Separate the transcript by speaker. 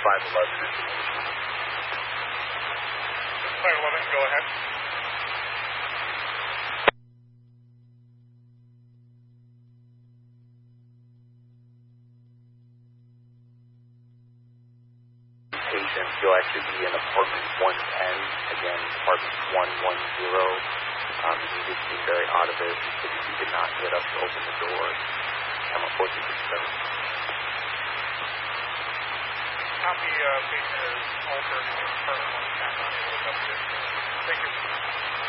Speaker 1: 511, go ahead.
Speaker 2: Patient, you'll actually be in apartment 110, again, apartment 110. He did seem very out of it. He did not get up to open the door. I'm unfortunately
Speaker 1: Copy, patient is altered in apartment 110. Thank you.